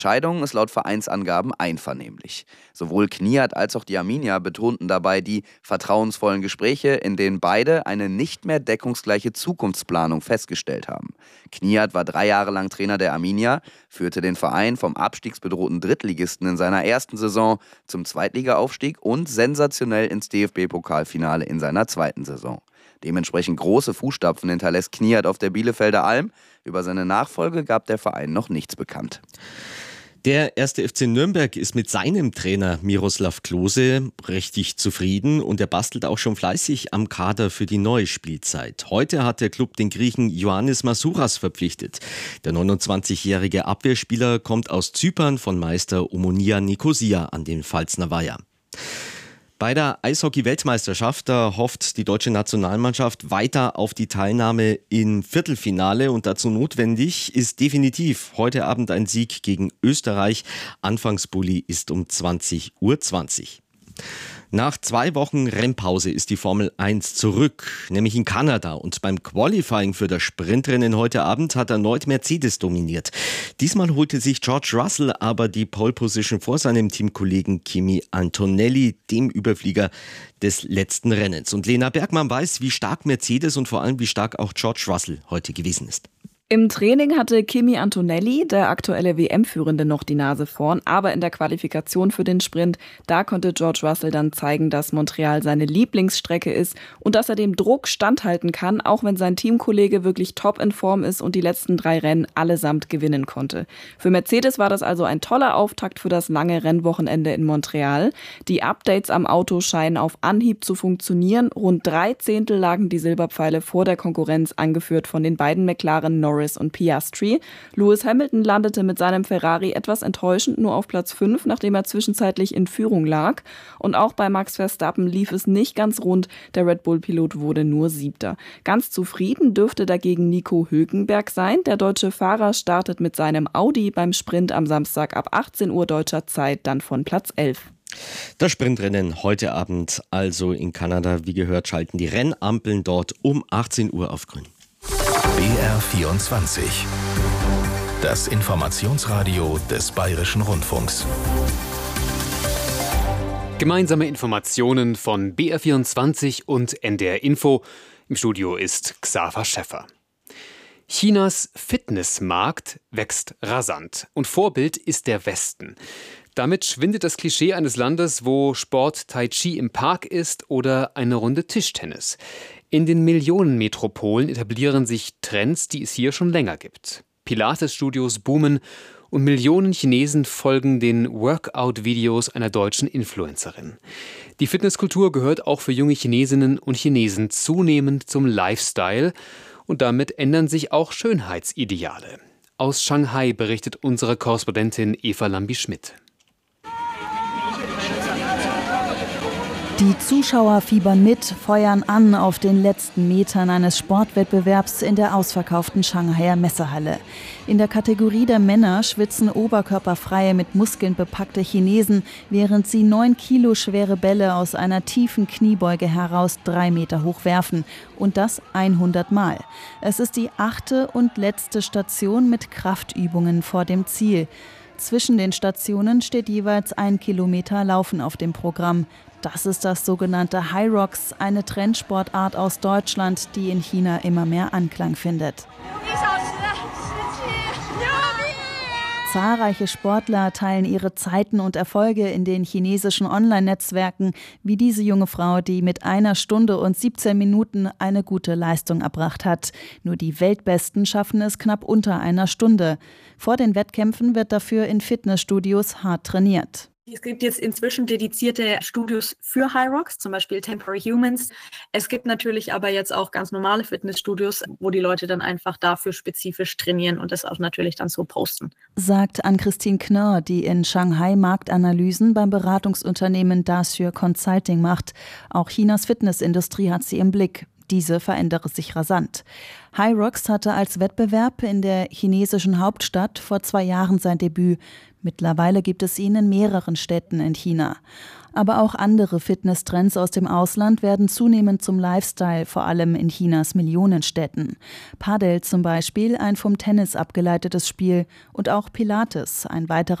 Entscheidung ist laut Vereinsangaben einvernehmlich. Sowohl Kniat als auch die Arminia betonten dabei die vertrauensvollen Gespräche, in denen beide eine nicht mehr deckungsgleiche Zukunftsplanung festgestellt haben. Kniat war 3 Jahre lang Trainer der Arminia, führte den Verein vom abstiegsbedrohten Drittligisten in seiner ersten Saison zum Zweitligaaufstieg und sensationell ins DFB-Pokalfinale in seiner zweiten Saison. Dementsprechend große Fußstapfen hinterlässt Kniat auf der Bielefelder Alm. Über seine Nachfolge gab der Verein noch nichts bekannt. Der 1. FC Nürnberg ist mit seinem Trainer Miroslav Klose richtig zufrieden und er bastelt auch schon fleißig am Kader für die neue Spielzeit. Heute hat der Klub den Griechen Ioannis Masouras verpflichtet. Der 29-jährige Abwehrspieler kommt aus Zypern von Meister Omonia Nikosia an den Pfalzner Weiher. Bei der Eishockey-Weltmeisterschaft, da hofft die deutsche Nationalmannschaft weiter auf die Teilnahme im Viertelfinale und dazu notwendig ist definitiv heute Abend ein Sieg gegen Österreich. Anfangspulli ist um 20:20 Uhr. Nach 2 Wochen Rennpause ist die Formel 1 zurück, nämlich in Kanada. Und beim Qualifying für das Sprintrennen heute Abend hat erneut Mercedes dominiert. Diesmal holte sich George Russell aber die Pole Position vor seinem Teamkollegen Kimi Antonelli, dem Überflieger des letzten Rennens. Und Lena Bergmann weiß, wie stark Mercedes und vor allem wie stark auch George Russell heute gewesen ist. Im Training hatte Kimi Antonelli, der aktuelle WM-Führende, noch die Nase vorn, aber in der Qualifikation für den Sprint, da konnte George Russell dann zeigen, dass Montreal seine Lieblingsstrecke ist und dass er dem Druck standhalten kann, auch wenn sein Teamkollege wirklich top in Form ist und die letzten 3 Rennen allesamt gewinnen konnte. Für Mercedes war das also ein toller Auftakt für das lange Rennwochenende in Montreal. Die Updates am Auto scheinen auf Anhieb zu funktionieren. Rund 3 Zehntel lagen die Silberpfeile vor der Konkurrenz, angeführt von den beiden McLaren Norris und Piastri. Lewis Hamilton landete mit seinem Ferrari etwas enttäuschend nur auf Platz 5, nachdem er zwischenzeitlich in Führung lag. Und auch bei Max Verstappen lief es nicht ganz rund. Der Red Bull-Pilot wurde nur 7. Ganz zufrieden dürfte dagegen Nico Hülkenberg sein. Der deutsche Fahrer startet mit seinem Audi beim Sprint am Samstag ab 18 Uhr deutscher Zeit dann von Platz 11. Das Sprintrennen heute Abend also in Kanada. Wie gehört, schalten die Rennampeln dort um 18 Uhr auf grün. BR24. Das Informationsradio des Bayerischen Rundfunks. Gemeinsame Informationen von BR24 und NDR Info. Im Studio ist Xaver Schäffer. Chinas Fitnessmarkt wächst rasant und Vorbild ist der Westen. Damit schwindet das Klischee eines Landes, wo Sport Tai Chi im Park ist oder eine Runde Tischtennis. In den Millionenmetropolen etablieren sich Trends, die es hier schon länger gibt. Pilates-Studios boomen und Millionen Chinesen folgen den Workout-Videos einer deutschen Influencerin. Die Fitnesskultur gehört auch für junge Chinesinnen und Chinesen zunehmend zum Lifestyle und damit ändern sich auch Schönheitsideale. Aus Shanghai berichtet unsere Korrespondentin Eva Lambi-Schmidt. Die Zuschauer fiebern mit, feuern an auf den letzten Metern eines Sportwettbewerbs in der ausverkauften Shanghaier Messehalle. In der Kategorie der Männer schwitzen oberkörperfreie, mit Muskeln bepackte Chinesen, während sie 9 Kilo schwere Bälle aus einer tiefen Kniebeuge heraus 3 Meter hoch werfen. Und das 100 Mal. Es ist die 8. und letzte Station mit Kraftübungen vor dem Ziel. Zwischen den Stationen steht jeweils 1 Kilometer Laufen auf dem Programm. Das ist das sogenannte High Rocks, eine Trendsportart aus Deutschland, die in China immer mehr Anklang findet. Zahlreiche Sportler teilen ihre Zeiten und Erfolge in den chinesischen Online-Netzwerken, wie diese junge Frau, die mit 1 Stunde und 17 Minuten eine gute Leistung erbracht hat. Nur die Weltbesten schaffen es knapp unter 1 Stunde. Vor den Wettkämpfen wird dafür in Fitnessstudios hart trainiert. Es gibt jetzt inzwischen dedizierte Studios für High Rocks, zum Beispiel Temporary Humans. Es gibt natürlich aber jetzt auch ganz normale Fitnessstudios, wo die Leute dann einfach dafür spezifisch trainieren und das auch natürlich dann so posten. Sagt Ann-Christine Knörr, die in Shanghai Marktanalysen beim Beratungsunternehmen Dasure Consulting macht. Auch Chinas Fitnessindustrie hat sie im Blick. Diese verändere sich rasant. High Rocks hatte als Wettbewerb in der chinesischen Hauptstadt vor 2 Jahren sein Debüt. Mittlerweile gibt es ihn in mehreren Städten in China. Aber auch andere Fitnesstrends aus dem Ausland werden zunehmend zum Lifestyle, vor allem in Chinas Millionenstädten. Padel zum Beispiel, ein vom Tennis abgeleitetes Spiel, und auch Pilates, ein weiterer